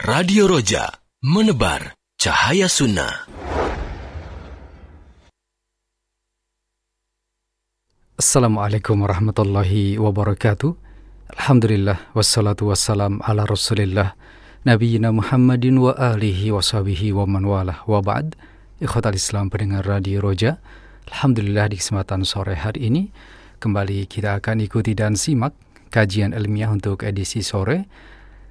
Radio Roja, menebar cahaya sunnah. Assalamualaikum warahmatullahi wabarakatuh. Alhamdulillah, wassalatu wassalam ala rasulillah, Nabiyyina Muhammadin wa alihi wa sahbihi wa man walah, wa ba'd. Ikhwatal Islam pendengar Radio Roja, Alhamdulillah di kesempatan sore hari ini kembali kita akan ikuti dan simak kajian ilmiah untuk edisi sore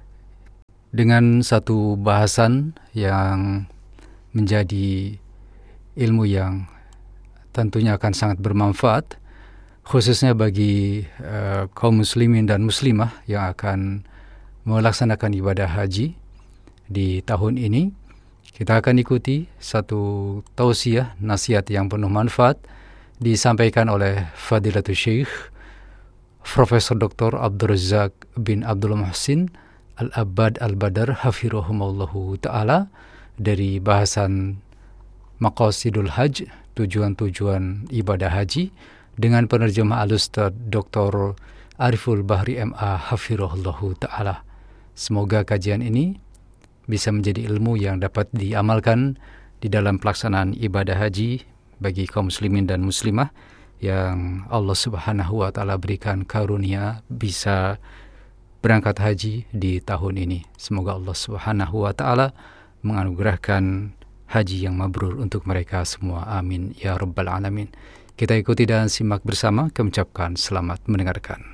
dengan satu bahasan yang menjadi ilmu yang tentunya akan sangat bermanfaat, khususnya bagi kaum muslimin dan muslimah yang akan melaksanakan ibadah haji di tahun ini. Kita akan ikuti satu tausiah, nasihat yang penuh manfaat disampaikan oleh Fadilatul Syekh Profesor Dr. Abdul Razak bin Abdul Muhsin Al-Abbad Al-Badar hafirahumullahu ta'ala dari bahasan Maqasidul Hajj, tujuan-tujuan ibadah haji, dengan penerjemah Al-Ustaz Dr. Ariful Bahri MA hafirahullahu ta'ala. Semoga kajian ini bisa menjadi ilmu yang dapat diamalkan di dalam pelaksanaan ibadah haji bagi kaum muslimin dan muslimah yang Allah Subhanahu wa ta'ala berikan karunia bisa berangkat haji di tahun ini. Semoga Allah Subhanahu wa ta'ala menganugerahkan haji yang mabrur untuk mereka semua. Amin ya rabbal alamin. Kita ikuti dan simak bersama. Kami ucapkan selamat mendengarkan.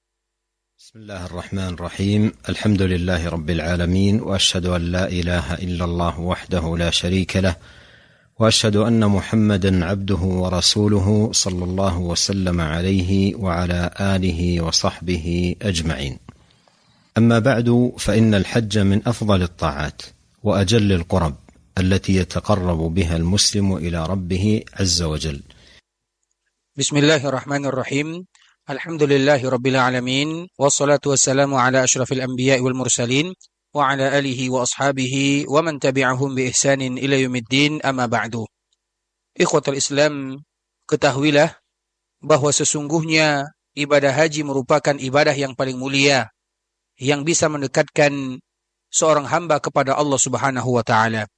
Bismillahirrahmanirrahim. Alhamdulillahi rabbil alamin. Wa ashhadu an la ilaha illallah wahdahu la sharika lah. Wa ashhadu anna Muhammadan abduhu wa rasuluhu sallallahu wa sallama alaihi wa ala alihi wa sahbihi ajma'in. أما بعد فإن الحج من أفضل الطاعات وأجل القرب التي يتقرب بها المسلم إلى ربه عز وجل. بسم الله الرحمن الرحيم. الحمد لله رب العالمين والصلاة والسلام على أشرف الأنبياء والمرسلين وعلى آله وأصحابه ومن تبعهم بإحسان إلى يوم الدين. أما بعد. Ikhwatul Islam, ketahuilah bahwa sesungguhnya ibadah haji merupakan ibadah yang paling mulia yang bisa mendekatkan seorang hamba kepada Allah Subhanahu wa ta'ala.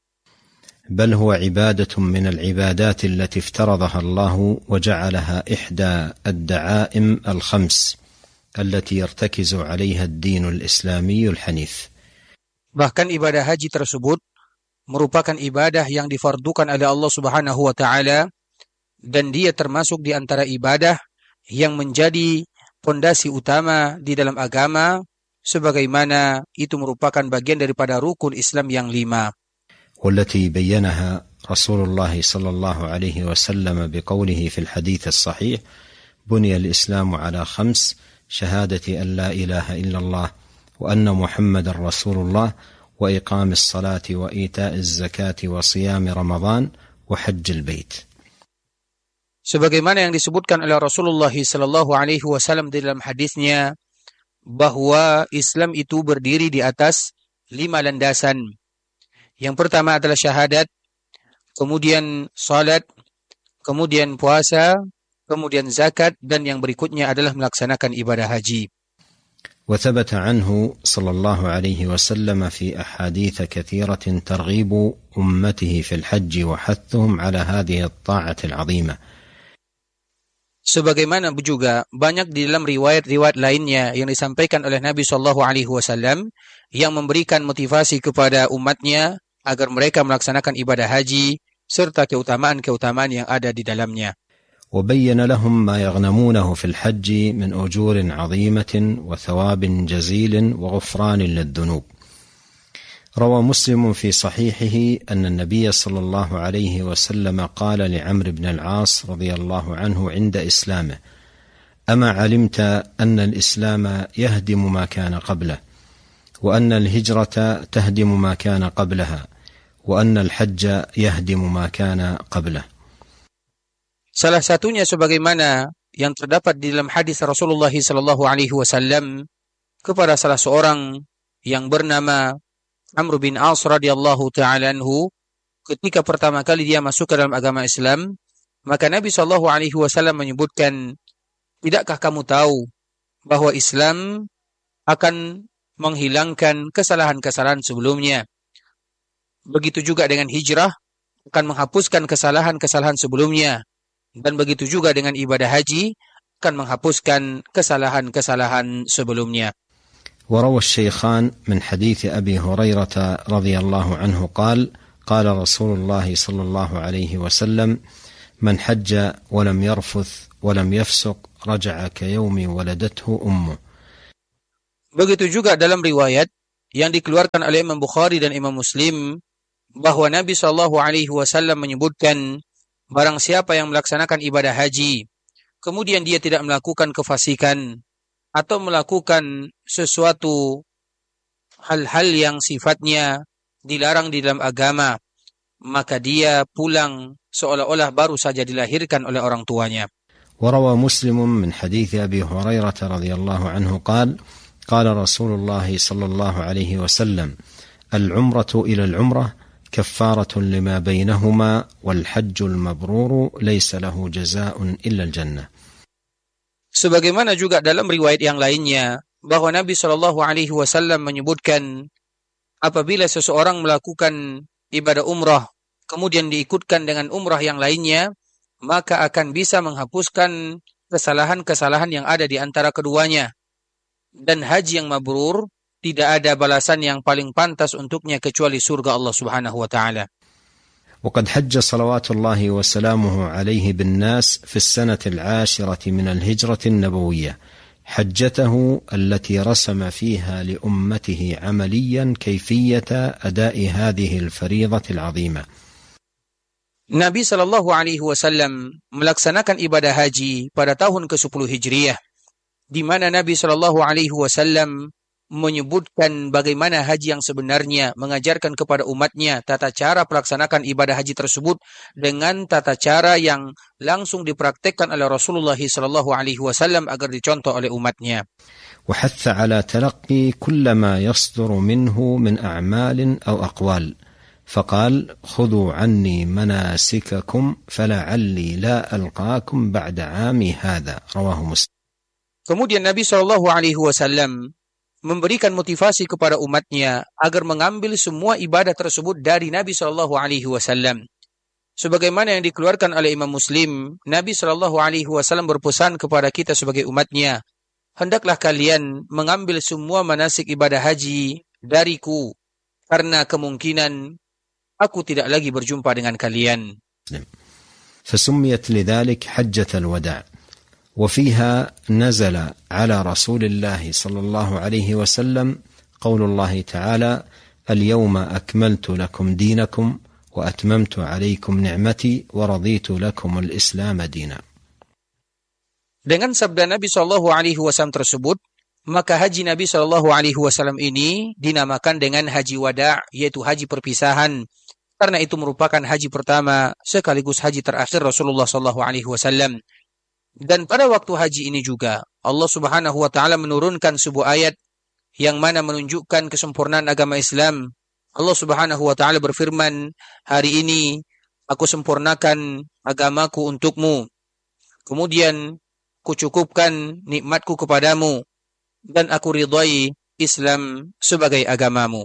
بل هو عبادة من العبادات التي افترضها الله وجعلها إحدى الدعائم الخمس التي يرتكز عليها الدين الإسلامي الحنيف. Bahkan ibadah haji tersebut merupakan ibadah yang difardukan oleh Allah Subhanahu wa ta'ala, dan dia termasuk di antara ibadah yang menjadi fondasi utama di dalam agama, sebagaimana itu merupakan bagian daripada rukun Islam yang 5. والتي بينها رسول الله صلى الله عليه وسلم بقوله في الحديث الصحيح: بني الإسلام على 5: شهادة أن لا إله إلا الله وأن محمد رسول الله وإقام الصلاة وإيتاء الزكاة وصيام رمضان وحج البيت. Sebagaimana yang disebutkan oleh Rasulullah sallallahu alaihi wasallam dalam hadisnya, bahwa Islam itu berdiri di atas 5 landasan. Yang pertama adalah syahadat, kemudian salat, kemudian puasa, kemudian zakat, dan yang berikutnya adalah melaksanakan ibadah haji. وثبت عنه صلى الله عليه وسلم في أحاديث كثيرة ترغيب أمته في الحج وحثهم على هذه الطاعة العظيمة. Sebagaimana juga banyak di dalam riwayat-riwayat lainnya yang disampaikan oleh Nabi SAW yang memberikan motivasi kepada umatnya agar mereka melaksanakan ibadah haji serta keutamaan-keutamaan yang ada di dalamnya. وبين لهم ما يغنمونه في الحج من أجور عظيمة وثواب جزيل وغفران للذنوب. روى مسلم في صحيحه أن النبي صلى الله عليه وسلم قال لعمرو بن العاص رضي الله عنه عند إسلامه: أما علمت أن الإسلام يهدم ما كان قبله، وأن الهجرة تهدم ما كان قبلها، وأن الحج يهدم ما كان قبله. Salah satunya sebagaimana yang terdapat di dalam hadis Rasulullah SAW kepada salah seorang yang bernama Amr bin As radhiyallahu ta'ala anhu, ketika pertama kali dia masuk ke dalam agama Islam, maka Nabi SAW menyebutkan, tidakkah kamu tahu bahwa Islam akan menghilangkan kesalahan-kesalahan sebelumnya. Begitu juga dengan hijrah, akan menghapuskan kesalahan-kesalahan sebelumnya. Dan begitu juga dengan ibadah haji, akan menghapuskan kesalahan-kesalahan sebelumnya. وروى الشيخان من حديث أبي هريرة رضي الله عنه قال قال رسول الله صلى الله عليه وسلم من حج ولم يرفث ولم يفسق رجع كيوم ولدته أمه. Begitu juga dalam riwayat yang dikeluarkan oleh Imam Bukhari dan Imam Muslim bahwa Nabi SAW menyebutkan barang siapa yang melaksanakan ibadah haji kemudian dia tidak melakukan kefasikan atau melakukan sesuatu hal-hal yang sifatnya dilarang di dalam agama, maka dia pulang seolah-olah baru saja dilahirkan oleh orang tuanya. وروى مسلم من حديث أبي هريرة رضي الله عنه قال قال رسول الله صلى الله عليه وسلم العمرة إلى العمرة كفارة لما بينهما والحج المبرور ليس له جزاء إلا الجنة. Sebagaimana juga dalam riwayat yang lainnya bahwa Nabi SAW menyebutkan apabila seseorang melakukan ibadah umrah kemudian diikutkan dengan umrah yang lainnya, maka akan bisa menghapuskan kesalahan-kesalahan yang ada di antara keduanya. Dan haji yang mabrur tidak ada balasan yang paling pantas untuknya kecuali surga Allah Subhanahu wa taala. وقد حج صلوات الله وسلامه عليه بالناس في السنة 10 من الهجرة النبوية حجته التي رسم فيها لأمته عمليا كيفية أداء هذه الفريضة العظيمة. Nabi SAW melaksanakan ibadah haji pada tahun ke-10 Hijriah, di mana Nabi SAW menyebutkan bagaimana haji yang sebenarnya, mengajarkan kepada umatnya tata cara pelaksanakan ibadah haji tersebut dengan tata cara yang langsung dipraktekkan oleh Rasulullah SAW agar dicontoh oleh umatnya. وحث على تلقي كل ما يصدر منه من أعمال أو أقوال فقال خذوا عني مناسككم فلعلي لا ألقاكم بعد عامي هذا رواه مسلم. Kemudian Nabi SAW memberikan motivasi kepada umatnya agar mengambil semua ibadah tersebut dari Nabi SAW. Sebagaimana yang dikeluarkan oleh Imam Muslim, Nabi SAW berpesan kepada kita sebagai umatnya, hendaklah kalian mengambil semua manasik ibadah haji dariku, karena kemungkinan aku tidak lagi berjumpa dengan kalian. فسميت لذلك حجة الوداع وفيها نزل على رسول الله صلى الله عليه وسلم قول الله تعالى اليوم أكملت لكم دينكم وأتممت عليكم نعمتي ورضيت لكم الإسلام دينا. Dengan sabda Nabi SAW tersebut, maka haji Nabi SAW ini dinamakan dengan haji wada', yaitu haji perpisahan, karena itu merupakan haji pertama sekaligus haji terakhir Rasulullah SAW. Dan pada waktu haji ini juga Allah Subhanahu wa taala menurunkan sebuah ayat yang mana menunjukkan kesempurnaan agama Islam. Allah Subhanahu wa taala berfirman, "Hari ini aku sempurnakan agamaku untukmu. Kemudian kucukupkan nikmatku kepadamu dan aku ridai Islam sebagai agamamu."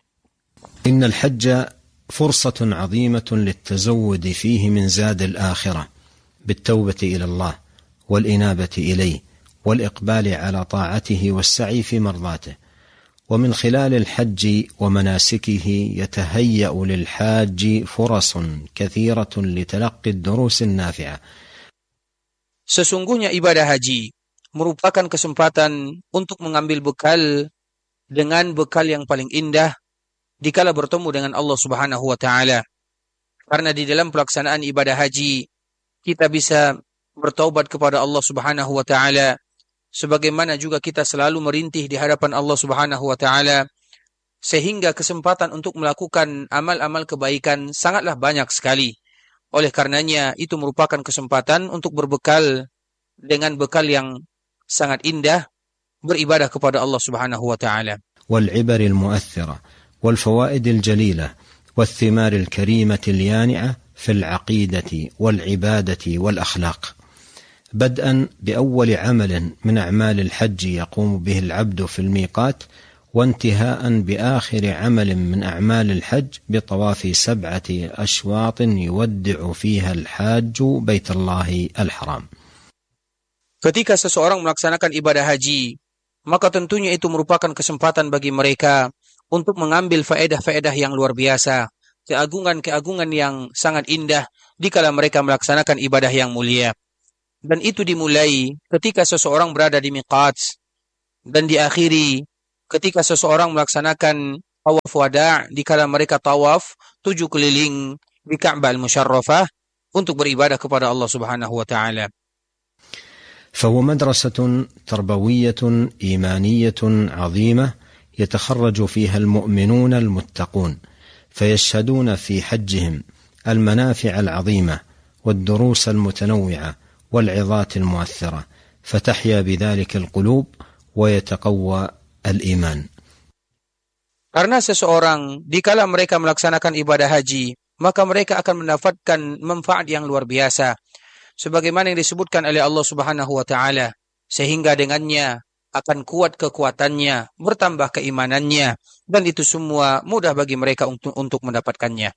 إن الحج فرصة عظيمة للتزود فيه من زاد الآخرة بالتوبة إلى الله والإنابة إليه والإقبال على طاعته والسعي في مرضاته. ومن خلال الحج ومناسكه يتهيأ للحاج فرص كثيرة لتلقي الدروس النافعة. Sesungguhnya ibadah haji merupakan kesempatan untuk mengambil bekal dengan bekal yang paling indah dikala bertemu dengan Allah Subhanahu wa taala. Karena di dalam pelaksanaan ibadah haji kita bisa bertaubat kepada Allah Subhanahu wa taala, sebagaimana juga kita selalu merintih di hadapan Allah Subhanahu wa taala, sehingga kesempatan untuk melakukan amal-amal kebaikan sangatlah banyak sekali. Oleh karenanya itu merupakan kesempatan untuk berbekal dengan bekal yang sangat indah, beribadah kepada Allah Subhanahu wa taala. والعبر المؤثرة والفوائد الجليلة والثمار الكريمة اليانعة في العقيدة والعبادة والأخلاق، بدءا بأول عمل من أعمال الحج يقوم به العبد في الميقات، وانتهاء بآخر عمل من أعمال الحج بطواف 7 أشواط يودع فيها الحاج بيت الله الحرام. Ketika seseorang melaksanakan ibadah haji, maka tentunya itu merupakan kesempatan bagi mereka untuk mengambil faedah-faedah yang luar biasa, keagungan-keagungan yang sangat indah dikala mereka melaksanakan ibadah yang mulia. Dan itu dimulai ketika seseorang berada di miqat dan diakhiri ketika seseorang melaksanakan tawaf wada' dikala mereka tawaf 7 keliling di Ka'bah al-Musyarrafah untuk beribadah kepada Allah Subhanahu wa taala. فهو مدرسة تربوية إيمانية عظيمة يتخرج فيها المؤمنون المتقون فيشهدون في حجهم المنافع العظيمة والدروس المتنوعة والعظات المؤثرة فتحيا بذلك القلوب ويتقوى الإيمان. Karena seseorang dikala mereka melaksanakan ibadah haji, maka mereka akan mendapatkan manfaat yang luar biasa sebagaimana yang disebutkan oleh Allah Subhanahu wa taala, sehingga dengannya akan kuat kekuatannya, bertambah keimanannya, dan itu semua mudah bagi mereka untuk mendapatkannya.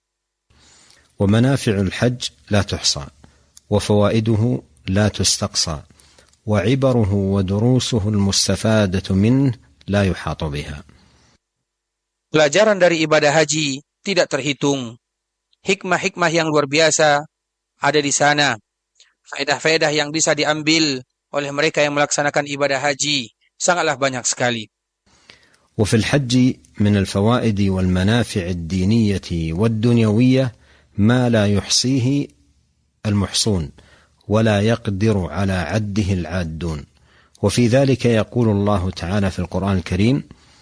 ومنافع الحج لا تحصى وفوائده لا تستقصى وعبره ودروسه المستفادة منه لا يحاط بها. Pelajaran dari ibadah haji tidak terhitung. Hikmah-hikmah yang luar biasa ada di sana. Faedah-faedah yang bisa diambil oleh mereka yang melaksanakan ibadah haji sangatlah banyak sekali. وفي الحج من الفوائد والمنافع الدينية والدنيوية ما لا يحصيه المحصون ولا يقدر على عده العادون. وفي ذلك يقول الله تعالى في القرآن الكريم: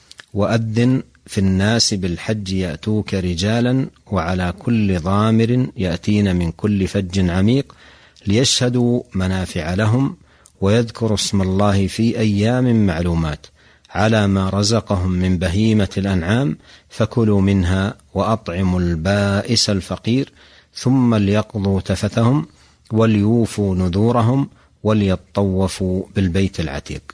وأذن في الناس بالحج يأتوك رجالا وعلى كل ضامر يأتين من كل فج عميق ليشهدوا منافع لهم ويذكروا اسم الله في أيام معلومات على ما رزقهم من بهيمة الأنعام فكلوا منها وأطعموا البائس الفقير ثم ليقضوا تفثهم وليوفوا نذورهم وليطوفوا بالبيت العتيق.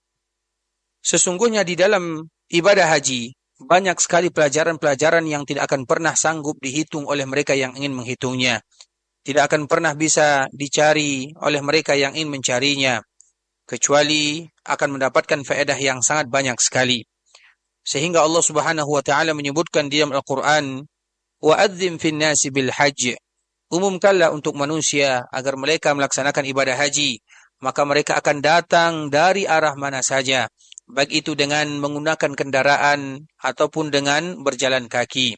Sesungguhnya di dalam ibadah haji banyak sekali pelajaran-pelajaran yang tidak akan pernah sanggup dihitung oleh mereka yang ingin menghitungnya. Tidak akan pernah bisa dicari oleh mereka yang ingin mencarinya, kecuali akan mendapatkan faedah yang sangat banyak sekali. Sehingga Allah Subhanahu wa taala menyebutkan di dalam Al-Qur'an, "Wa'adzim fin nasi bil hajj." Umumkanlah untuk manusia agar mereka melaksanakan ibadah haji, maka mereka akan datang dari arah mana saja, baik itu dengan menggunakan kendaraan ataupun dengan berjalan kaki.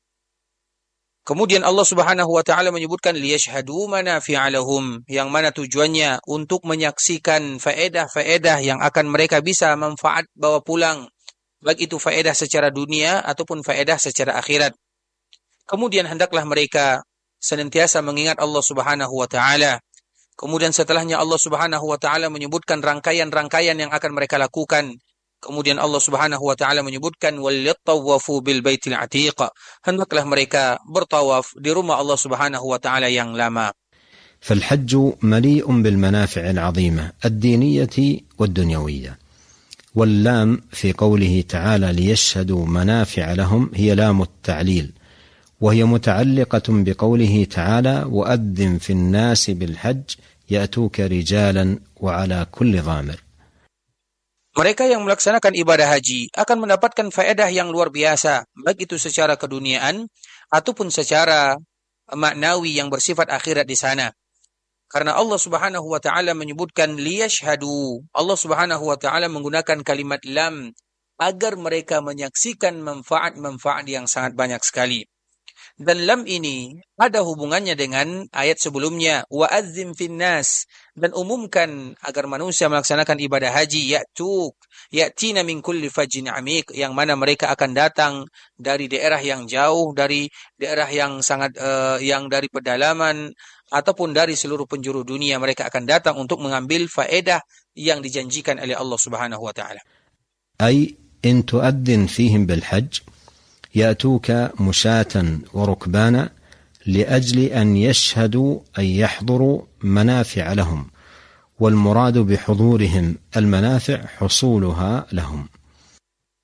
Kemudian Allah Subhanahu wa taala menyebutkan liyashhadu manafi'a lahum, yang mana tujuannya untuk menyaksikan faedah-faedah yang akan mereka bisa manfaat bawa pulang, baik itu faedah secara dunia ataupun faedah secara akhirat. Kemudian hendaklah mereka senantiasa mengingat Allah Subhanahu wa taala. Kemudian setelahnya Allah Subhanahu wa taala menyebutkan rangkaian-rangkaian yang akan mereka lakukan. Kemudian Allah Subhanahu wa taala menyebutkan walyattawafu bil baitil atiq. Hendaklah mereka bertawaf di rumah Allah Subhanahu wa taala yang lama. فالحج مليء بالمنافع العظيمة الدينية والدنيوية. واللام في قوله تعالى ليشهدوا منافع لهم هي لام التعليل، وهي متعلقة بقوله تعالى وأذن في الناس بالحج يأتوك رجالا وعلى كل ضامر. Mereka yang melaksanakan ibadah haji akan mendapatkan faedah yang luar biasa, baik itu secara keduniaan ataupun secara maknawi yang bersifat akhirat di sana. Karena Allah Subhanahu wa taala menyebutkan liyashhadu. Allah Subhanahu wa taala menggunakan kalimat lam agar mereka menyaksikan manfaat-manfaat yang sangat banyak sekali. Dan lam ini ada hubungannya dengan ayat sebelumnya, wa'adzim finnas, dan umumkan agar manusia melaksanakan ibadah haji, ya'tina min kulli fajjin amiq, yang mana mereka akan datang dari daerah yang jauh, dari daerah yang sangat yang dari pedalaman ataupun dari seluruh penjuru dunia. Mereka akan datang untuk mengambil faedah yang dijanjikan oleh Allah Subhanahu wa taala. Ay in tu'adzin fihim bil hajj يأتوك مشاة وركبانا لأجل أن يشهدوا أن يحضروا منافع لهم والمراد بحضورهم المنافع حصولها لهم.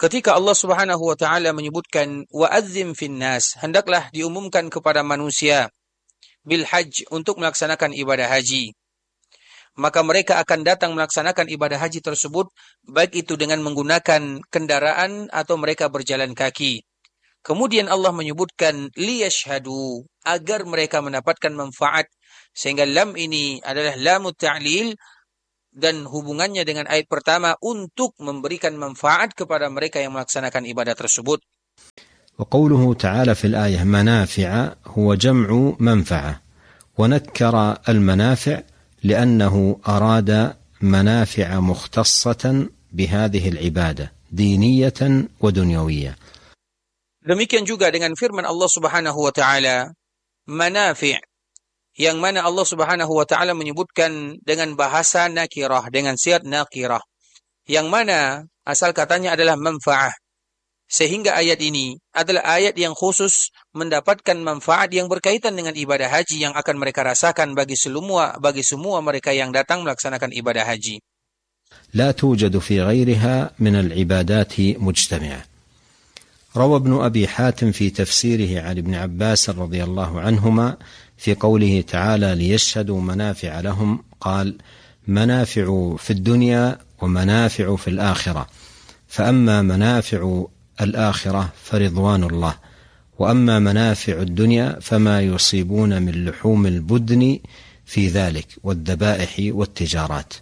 Ketika Allah Subhanahu wa taala menyebutkan wa'adzim finnas, hendaklah diumumkan kepada manusia bil hajj, untuk melaksanakan ibadah haji. Maka mereka akan datang melaksanakan ibadah haji tersebut, baik itu dengan menggunakan kendaraan atau mereka berjalan kaki. Kemudian Allah menyebutkan liyashhadu, agar mereka mendapatkan manfaat, sehingga lam ini adalah lamut ta'lil, dan hubungannya dengan ayat pertama untuk memberikan manfaat kepada mereka yang melaksanakan ibadah tersebut. وقوله تعالى في الآية منافع هو جمع منفعة، ونكر المنافع لأنه أراد منافع مختصة بهذه العبادة دينية ودنيوية. Demikian juga dengan firman Allah Subhanahu wa taala manafi', yang mana Allah Subhanahu wa taala menyebutkan dengan bahasa nakirah, dengan siat nakirah, yang mana asal katanya adalah manfaah. Sehingga ayat ini adalah ayat yang khusus mendapatkan manfaat yang berkaitan dengan ibadah haji yang akan mereka rasakan bagi semua mereka yang datang melaksanakan ibadah haji. لا توجد في غيرها من العبادات مجتمعة. روى ابن أبي حاتم في تفسيره عن ابن عباس رضي الله عنهما في قوله تعالى ليشهدوا منافع لهم، قال منافع في الدنيا ومنافع في الآخرة، فأما منافع الآخرة فرضوان الله، وأما منافع الدنيا فما يصيبون من لحوم البدن في ذلك والذبائح والتجارات.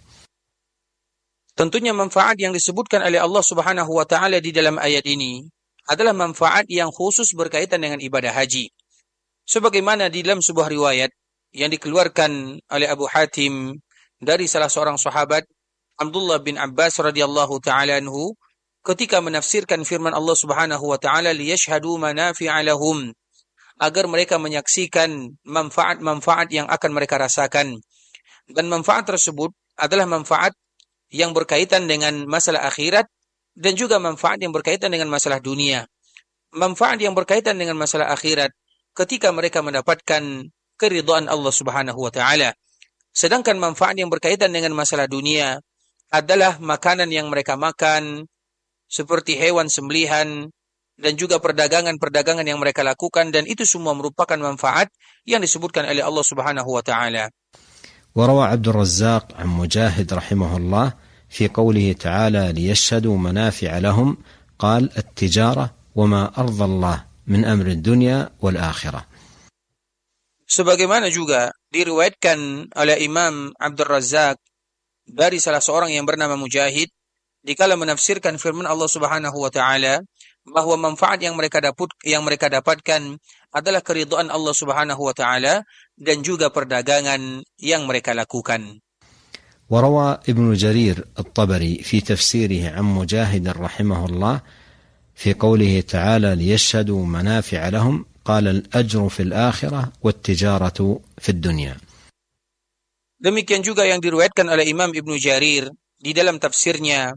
Tentunya manfaat yang disebutkan oleh Allah Subhanahu wa taala di dalam ayat ini adalah manfaat yang khusus berkaitan dengan ibadah haji. Sebagaimana di dalam sebuah riwayat yang dikeluarkan oleh Abu Hatim dari salah seorang sahabat, Abdullah bin Abbas radhiyallahu taala anhu, ketika menafsirkan firman Allah Subhanahu wa taala liyashhadu manafi'a lahum, agar mereka menyaksikan manfaat-manfaat yang akan mereka rasakan. Dan manfaat tersebut adalah manfaat yang berkaitan dengan masalah akhirat dan juga manfaat yang berkaitan dengan masalah dunia. Manfaat yang berkaitan dengan masalah akhirat ketika mereka mendapatkan keridhaan Allah Subhanahu wa taala. Sedangkan manfaat yang berkaitan dengan masalah dunia adalah makanan yang mereka makan, seperti hewan sembelihan, dan juga perdagangan-perdagangan yang mereka lakukan, dan itu semua merupakan manfaat yang disebutkan oleh Allah Subhanahu wa taala. وروى عبد الرزاق عن مجاهد رحمه الله في قوله تعالى ليشهدوا منافع لهم، قال التجارة وما أرضى الله من أمر الدنيا والآخرة. Sebagaimana juga diriwayatkan oleh Imam Abdul Razak dari salah seorang yang bernama Mujahid, dikala menafsirkan firman Allah Subhanahu wa taala bahwa manfaat yang mereka dapatkan adalah keridhaan Allah Subhanahu wa taala dan juga perdagangan yang mereka lakukan. وروى ابن جرير الطبري في تفسيره عن مجاهد رحمه الله في قوله تعالى ليشهدوا منافع لهم، قال الأجر في الآخرة والتجارة في الدنيا. Demikian juga yang diriwayatkan oleh Imam Ibnu Jarir di dalam tafsirnya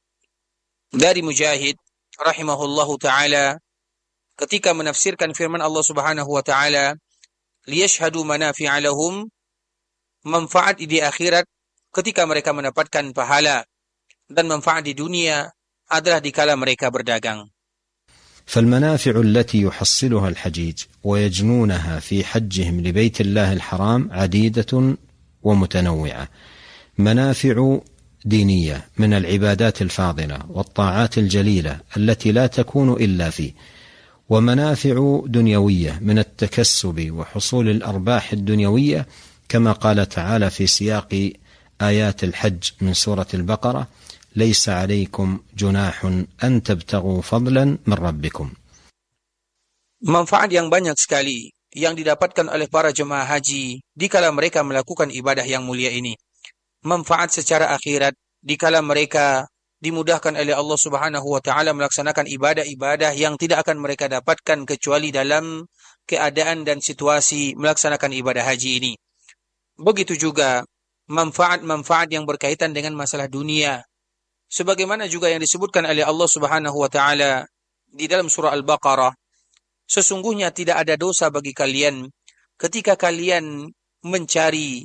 dari Mujahid rahimahullahu taala ketika menafsirkan firman Allah Subhanahu wa taala liyashhadu manafi'a lahum, manfaat di akhirat ketika mereka mendapatkan pahala, dan manfaat di dunia adalah dikala mereka berdagang. فالمنافع التي يحصلها الحجيج ويجنونها في حجهم لبيت الله الحرام عديدة ومتنوعة، منافع دينية من العبادات الفاضلة والطاعات الجليلة التي لا تكون إلا فيه، ومنافع دنيوية من التكسب وحصول الأرباح الدنيوية كما قال تعالى في سياق آيات الحج من سورة البقرة ليس عليكم جناح أن تبتغوا فضلا من ربكم. Manfaat yang banyak sekali yang didapatkan oleh para jemaah haji dikala mereka melakukan ibadah yang mulia ini. Manfaat secara akhirat dikala mereka dimudahkan oleh Allah Subhanahu wa taala melaksanakan ibadah-ibadah yang tidak akan mereka dapatkan kecuali dalam keadaan dan situasi melaksanakan ibadah haji ini. Begitu juga manfaat-manfaat yang berkaitan dengan masalah dunia, sebagaimana juga yang disebutkan oleh Allah Subhanahu wa taala di dalam surah Al-Baqarah, sesungguhnya tidak ada dosa bagi kalian ketika kalian mencari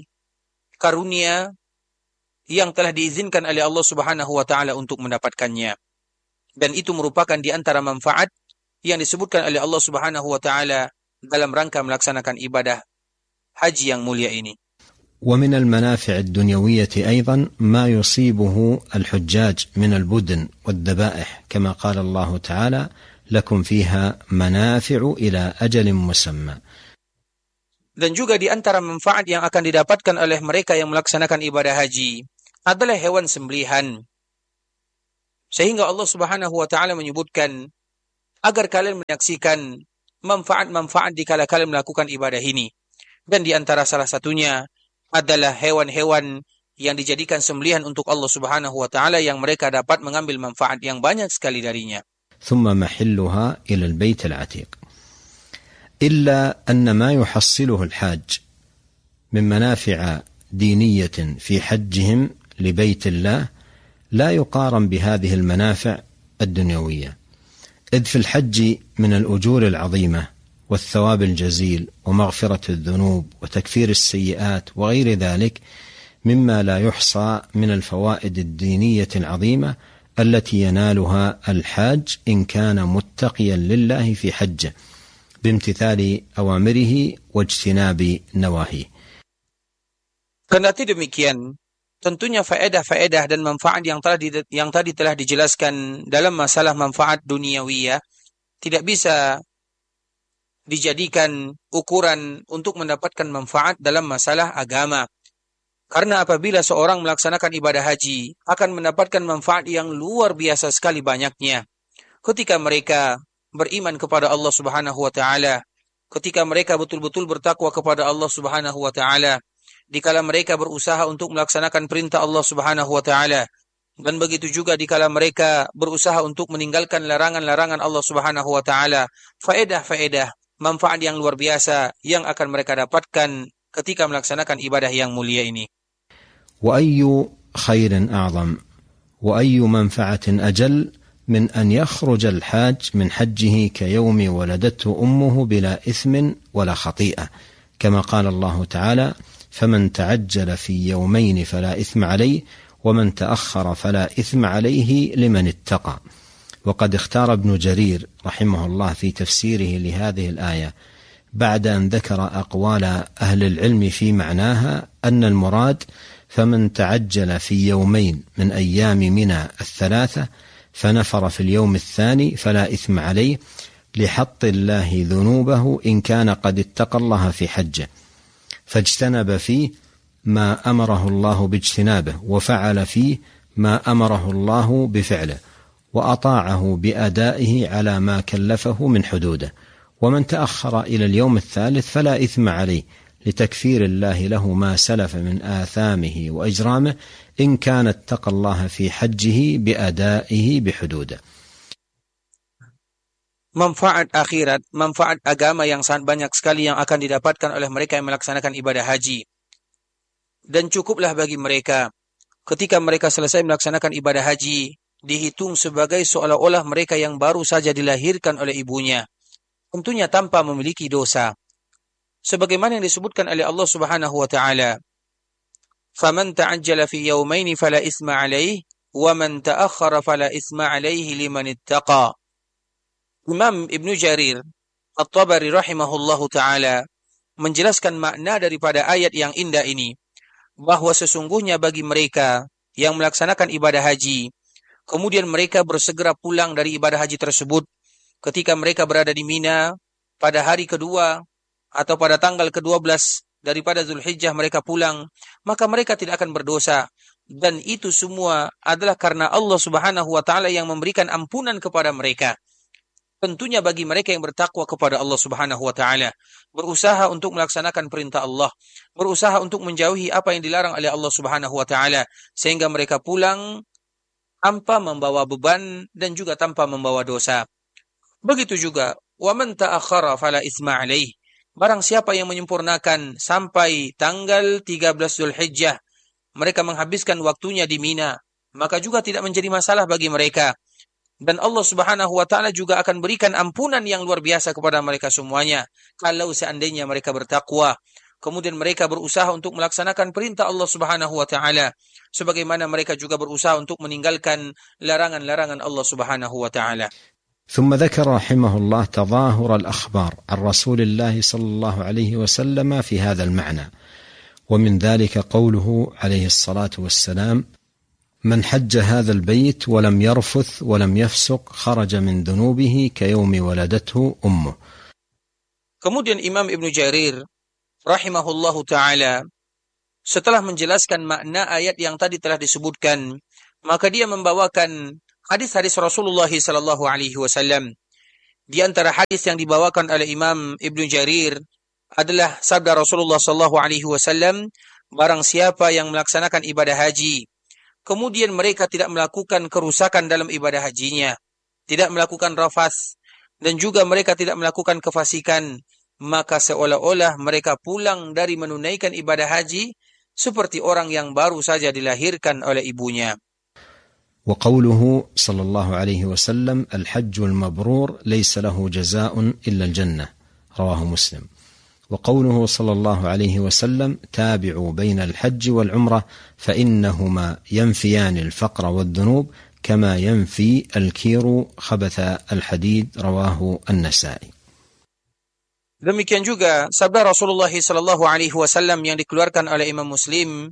karunia yang telah diizinkan oleh Allah Subhanahu wa taala untuk mendapatkannya. Dan itu merupakan di antara manfaat yang disebutkan oleh Allah Subhanahu wa taala dalam rangka melaksanakan ibadah haji yang mulia ini. ومن المنافع الدنيوية أيضا ما يصيبه الحجاج من البدن والذبائح كما قال الله تعالى لكم فيها منافع إلى أجل مسمى. Dan juga di antara manfaat yang akan didapatkan oleh mereka yang melaksanakan ibadah haji adalah hewan sembelihan. Sehingga Allah Subhanahu wa taala menyebutkan agar kalian menyaksikan manfaat-manfaat dikala kalian melakukan ibadah ini. Dan di antara salah satunya adalah hewan-hewan yang dijadikan sembelihan untuk Allah Subhanahu wa taala yang mereka dapat mengambil manfaat yang banyak sekali darinya. ثم محلها إلى البيت العتيق. إلا أن ما يحصله الحاج من منافع دينية في حجهم لبيت الله لا يقارن بهذه المنافع الدنيوية، إذ في الحج من الأجور العظيمة والثواب الجزيل ومغفرة الذنوب وتكفير السيئات وغير ذلك مما لا يحصى من الفوائد الدينية العظيمة التي ينالها الحاج إن كان متقيا لله في حجه بامتثال أوامره واجتناب نواهيه. Kendati demikian, tentunya faedah-faedah dan manfaat yang tadi telah dijelaskan dalam masalah manfaat duniawiyah tidak bisa dijadikan ukuran untuk mendapatkan manfaat dalam masalah agama. Karena apabila seorang melaksanakan ibadah haji akan mendapatkan manfaat yang luar biasa sekali banyaknya. Ketika mereka beriman kepada Allah Subhanahu wa taala, ketika mereka betul-betul bertakwa kepada Allah Subhanahu wa taala, dikala mereka berusaha untuk melaksanakan perintah Allah Subhanahu wa taala, dan begitu juga dikala mereka berusaha untuk meninggalkan larangan-larangan Allah Subhanahu wa taala, faedah-faedah, manfaat yang luar biasa yang akan mereka dapatkan ketika melaksanakan ibadah yang mulia ini. وأي خير أعظم وأي منفعة أجل من أن يخرج الحاج من حجه كيوم ولدته أمه بلا إثم ولا خطيئة، كما قال الله تعالى فمن تعجل في يومين فلا إثم عليه ومن تأخر فلا إثم عليه لمن اتقى. وقد اختار ابن جرير رحمه الله في تفسيره لهذه الآية بعد أن ذكر أقوال أهل العلم في معناها أن المراد فمن تعجل في يومين من أيام منى الثلاثة فنفر في اليوم الثاني فلا إثم عليه لحط الله ذنوبه إن كان قد اتقى الله في حجه فاجتنب فيه ما أمره الله باجتنابه وفعل فيه ما أمره الله بفعله وأطاعه بأدائه على ما كلفه من حدوده. ومن تأخر إلى اليوم الثالث فلا إثم عليه لتكفير الله له ما سلف من آثامه وإجرامه إن كان اتقى الله في حجه بأدائه بحدوده. Manfaat akhirat, manfaat agama yang sangat banyak sekali yang akan didapatkan oleh mereka yang melaksanakan ibadah haji. Dan cukuplah bagi mereka ketika mereka selesai melaksanakan ibadah haji dihitung sebagai seolah-olah mereka yang baru saja dilahirkan oleh ibunya, tentunya tanpa memiliki dosa. Sebagaimana yang disebutkan oleh Allah Subhanahu wa taala, "Faman ta'ajjala fi yawmayn fala itsma 'alaihi wa man ta'akhkhara fala itsma 'alaihi liman ittaqa." Imam Ibnu Jarir At-Tabari rahimahullahu taala menjelaskan makna daripada ayat yang indah ini, bahwa sesungguhnya bagi mereka yang melaksanakan ibadah haji, kemudian mereka bersegera pulang dari ibadah haji tersebut ketika mereka berada di Mina pada hari kedua atau pada tanggal ke-12 daripada Zulhijjah mereka pulang, maka mereka tidak akan berdosa. Dan itu semua adalah karena Allah Subhanahu wa taala yang memberikan ampunan kepada mereka. Tentunya bagi mereka yang bertakwa kepada Allah Subhanahu wa taala, berusaha untuk melaksanakan perintah Allah, berusaha untuk menjauhi apa yang dilarang oleh Allah Subhanahu wa taala, sehingga mereka pulang tanpa membawa beban dan juga tanpa membawa dosa. Begitu juga wa man ta'akhkhara fala itsma 'alaihi. Barang siapa yang menyempurnakan sampai tanggal 13 Zulhijjah, mereka menghabiskan waktunya di Mina, maka juga tidak menjadi masalah bagi mereka. Dan Allah Subhanahu wa taala juga akan berikan ampunan yang luar biasa kepada mereka semuanya kalau seandainya mereka bertakwa, kemudian mereka berusaha untuk melaksanakan perintah Allah Subhanahu wa taala, sebagaimana mereka juga berusaha untuk meninggalkan larangan-larangan Allah Subhanahu wa taala. ثم ذكر رحمه الله تظاهر الأخبار عن رسول الله صلى الله عليه وسلم في هذا المعنى، ومن ذلك قوله عليه الصلاة والسلام: من حج هذا البيت ولم يرفث ولم يفسق خرج من ذنوبه كيوم ولدته أمه. Kemudian Imam Ibnu Jarir rahimahullahu ta'ala setelah menjelaskan makna ayat yang tadi telah disebutkan, maka dia membawakan hadis-hadis Rasulullah sallallahu alaihi wasallam. Di antara hadis yang dibawakan oleh Imam Ibnu Jarir adalah sabda Rasulullah sallallahu alaihi wasallam, barang siapa yang melaksanakan ibadah haji, kemudian mereka tidak melakukan kerusakan dalam ibadah hajinya, tidak melakukan rafas, dan juga mereka tidak melakukan kefasikan, maka seolah-olah mereka pulang dari menunaikan ibadah haji seperti orang yang baru saja dilahirkan oleh ibunya. وقوله صلى الله عليه وسلم: الحج المبرور ليس له جزاء إلا الجنة، رواه مسلم. وقوله صلى الله عليه وسلم: تابعوا بين الحج والعمرة فإنهما ينفيان الفقر والذنوب كما ينفي الكير خبث الحديد، رواه النسائي. Demikian juga sabda Rasulullah sallallahu alaihi wasallam yang dikeluarkan oleh Imam Muslim,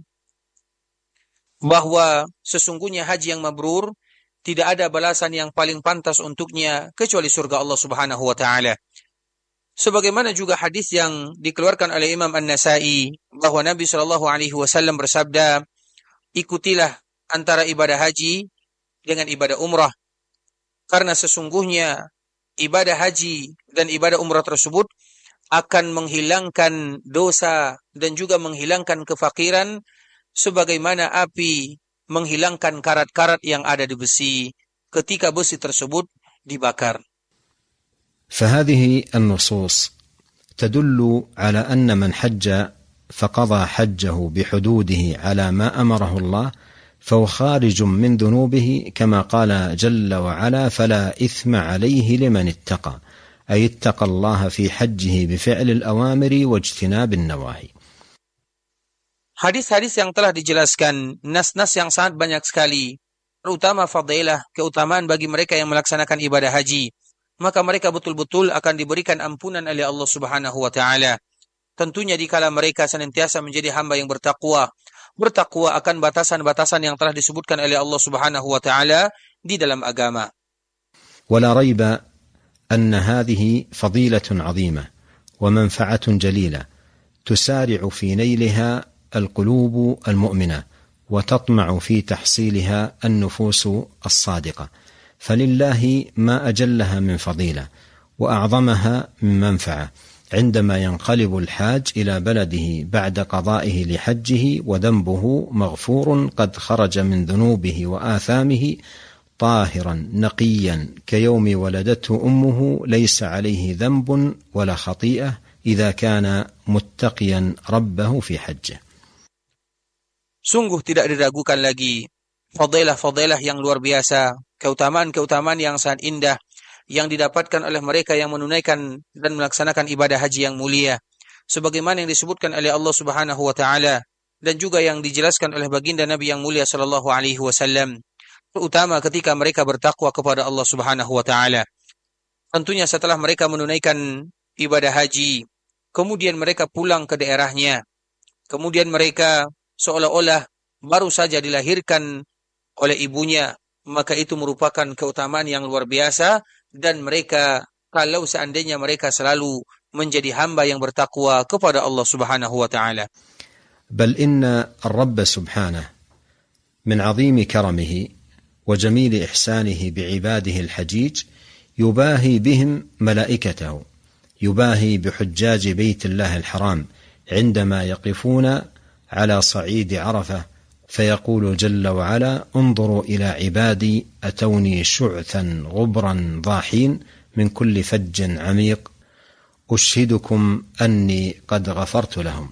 bahwa sesungguhnya haji yang mabrur tidak ada balasan yang paling pantas untuknya kecuali surga Allah Subhanahu wa taala. Sebagaimana juga hadis yang dikeluarkan oleh Imam An-Nasai bahwa Nabi sallallahu alaihi wasallam bersabda, ikutilah antara ibadah haji dengan ibadah umrah, karena sesungguhnya ibadah haji dan ibadah umrah tersebut akan menghilangkan dosa dan juga menghilangkan kefakiran, sebagaimana api menghilangkan karat-karat yang ada di besi ketika besi tersebut dibakar. فهذه النصوص تدل على أن من حج فقضى حجه بحدوده على ما أمره الله فهو خارج من ذنوبه، كما قال جل وعلا: فلا إثم عليه لمن اتقى، أي اتقى الله في حجه بفعل الأوامر واجتناب النواهي. Hadis-hadis yang telah dijelaskan, nas-nas yang sangat banyak sekali, terutama fadilah, keutamaan bagi mereka yang melaksanakan ibadah haji, maka mereka betul-betul akan diberikan ampunan oleh Allah Subhanahu wa taala. Tentunya dikala mereka senantiasa menjadi hamba yang bertakwa akan batasan-batasan yang telah disebutkan oleh Allah Subhanahu wa taala di dalam agama. ولا ريب أن هذه فضيلة عظيمة ومنفعة جليلة تسارع في نيلها القلوب المؤمنة وتطمع في تحصيلها النفوس الصادقة، فلله ما أجلها من فضيلة وأعظمها من منفعة عندما ينقلب الحاج إلى بلده بعد قضائه لحجه وذنبه مغفور قد خرج من ذنوبه وآثامه طاهرا نقيا كيوم ولدته أمه، ليس عليه ذنب ولا خطيئة إذا كان متقيا ربه في حجه. Sungguh tidak diragukan lagi fadilah-fadilah yang luar biasa, keutamaan-keutamaan yang sangat indah yang didapatkan oleh mereka yang menunaikan dan melaksanakan ibadah haji yang mulia, sebagaimana yang disebutkan oleh Allah Subhanahu wa taala dan juga yang dijelaskan oleh baginda Nabi yang mulia sallallahu alaihi wasallam, terutama ketika mereka bertakwa kepada Allah Subhanahu wa taala. Tentunya setelah mereka menunaikan ibadah haji, kemudian mereka pulang ke daerahnya, kemudian mereka seolah-olah baru saja dilahirkan oleh ibunya, maka itu merupakan keutamaan yang luar biasa, dan mereka kalau seandainya mereka selalu menjadi hamba yang bertakwa kepada Allah Subhanahu wa taala. بل إن الرب سبحانه من عظيم كرمه وجميل إحسانه بعباده الحجيج يباهي بهم ملائكته، يباهي بحجاج بيت الله الحرام عندما يقفون على صعيد عرفة فيقول جل وعلا: انظروا إلى عبادي أتوني شعثا غبرا ضاحين من كل فج عميق أشهدكم أني قد غفرت لهم.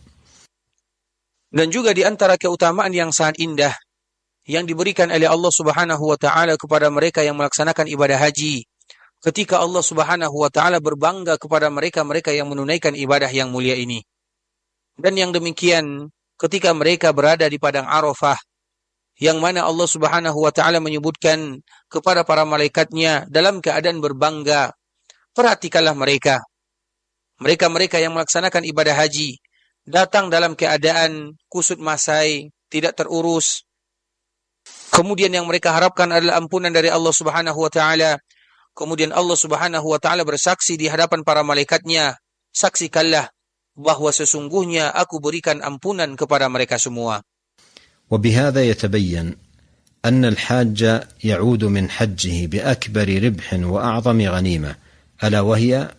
Dan juga di antara keutamaan yang sangat indah yang diberikan oleh Allah Subhanahu wa taala kepada mereka yang melaksanakan ibadah haji, ketika Allah Subhanahu wa taala berbangga kepada mereka yang menunaikan ibadah yang mulia ini. Dan yang demikian ketika mereka berada di padang Arafah, yang mana Allah Subhanahu wa taala menyebutkan kepada para malaikatnya dalam keadaan berbangga, perhatikanlah mereka. Mereka-mereka yang melaksanakan ibadah haji datang dalam keadaan kusut masai, tidak terurus. Kemudian yang mereka harapkan adalah ampunan dari Allah Subhanahu wa taala. Kemudian Allah Subhanahu wa taala bersaksi di hadapan para malaikatnya, saksikanlah bahwa sesungguhnya aku berikan ampunan kepada mereka semua. وبهذا يتبين أن الحاج يعود من حجه بأكبر ربح وأعظم غنيمة، ألا وهي